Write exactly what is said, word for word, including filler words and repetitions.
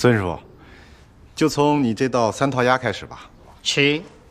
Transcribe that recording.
孙师傅，就从你这道三套鸭开始吧。 请。